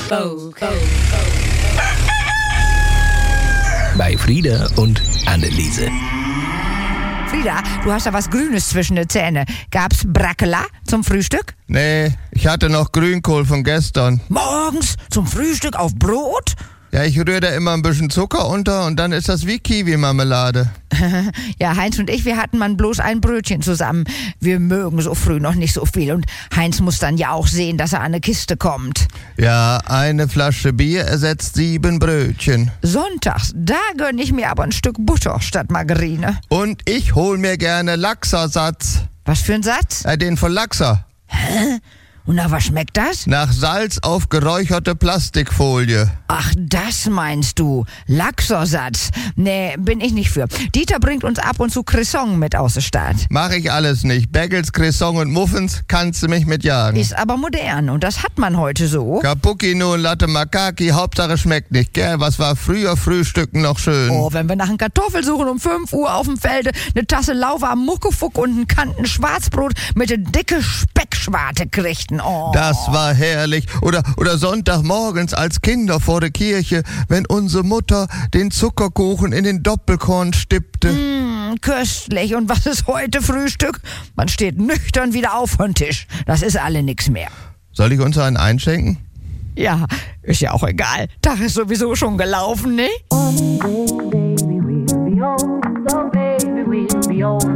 Bei Frieda und Anneliese. Frieda, du hast da was Grünes zwischen den Zähnen. Gab's Brackela zum Frühstück? Nee, ich hatte noch Grünkohl von gestern. Morgens zum Frühstück auf Brot? Ja, ich rühre da immer ein bisschen Zucker unter und dann ist das wie Kiwi-Marmelade. Ja, Heinz und ich, wir hatten mal bloß ein Brötchen zusammen. Wir mögen so früh noch nicht so viel und Heinz muss dann ja auch sehen, dass er an eine Kiste kommt. Ja, eine Flasche Bier ersetzt 7 Brötchen. Sonntags, da gönn ich mir aber ein Stück Butter statt Margarine. Und ich hol mir gerne Lachsersatz. Was für ein Satz? Den von Lachser. Hä? Und nach was schmeckt das? Nach Salz auf geräucherte Plastikfolie. Ach, das meinst du. Lachsersatz. Nee, bin ich nicht für. Dieter bringt uns ab und zu Croissant mit aus der Stadt. Mach ich alles nicht. Bagels, Croissant und Muffins kannst du mich mitjagen. Ist aber modern und das hat man heute so. Cappuccino und Latte Macaki, Hauptsache schmeckt nicht, gell? Was war früher Frühstücken noch schön? Oh, wenn wir nach einem Kartoffelsuchen um 5 Uhr auf dem Felde eine Tasse lauwarm Muckefuck und einen Kanten Schwarzbrot mit der dicke Speckschwarte kriegten. Oh. Das war herrlich. Oder Sonntagmorgens als Kinder vor der Kirche, wenn unsere Mutter den Zuckerkuchen in den Doppelkorn stippte. Köstlich. Und was ist heute Frühstück? Man steht nüchtern wieder auf vom Tisch. Das ist alle nix mehr. Soll ich uns einen einschenken? Ja, ist ja auch egal. Tag ist sowieso schon gelaufen, ne? One day, baby, we'll be old. So baby, we'll be old.